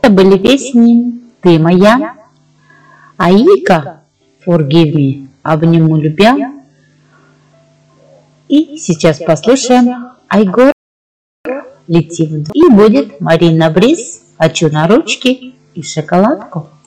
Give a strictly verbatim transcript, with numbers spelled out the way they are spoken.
Это были песни «Ты моя», Аика «Forgive me», «Обниму любя». И сейчас послушаем Айгор «Лети вдаль». И будет Марина Бриз «Хочу на ручки и шоколадку».